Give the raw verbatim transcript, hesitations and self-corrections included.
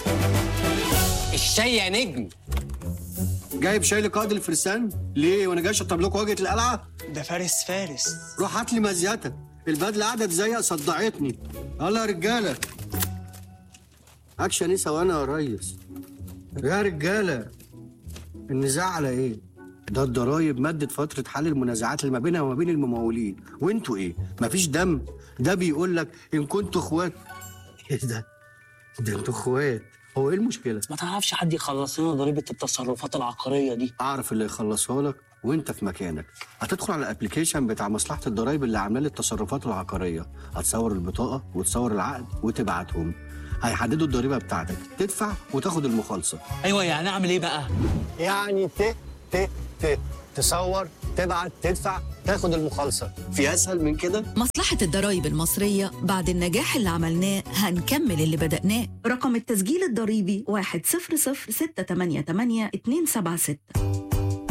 الشاي يا نجم. جايب شاي لقائد الفرسان ليه وانا جاي اشطب لكم واجهه القلعه؟ ده فارس فارس. روح هات لي مزيتك، البدله قاعده تزيق صدعتني. يلا يا رجاله. اكشن ايه ثواني يا ريس؟ يا رجاله النزاع على ايه؟ ده الضرايب مدت فتره حل المنازعات اللي ما بينها وما بين الممولين، وانتوا ايه؟ مفيش دم؟ ده بيقول لك ان كنتوا اخوات. ايه ده؟ ده انتوا اخوات. هو ايه المشكله؟ ما تعرفش حد يخلص لنا ضريبه التصرفات العقاريه دي؟ اعرف اللي يخلصها لك وانت في مكانك. هتدخل على الابلكيشن بتاع مصلحه الضرايب اللي عامله لي التصرفات العقاريه، هتصور البطاقه وتصور العقد وتبعتهم، هيحددوا الضريبه بتاعتك، تدفع وتاخد المخالصه. ايوه، يعني اعمل ايه بقى؟ يعني ت ت ت تصور تبعت تدفع تاخد المخالصه. في اسهل من كده؟ مصلحة الضرايب المصرية بعد النجاح اللي عملناه هنكمل اللي بدأناه. رقم التسجيل الضريبي واحد صفر صفر ستة تمانية تمانية اتنين سبعة ستة.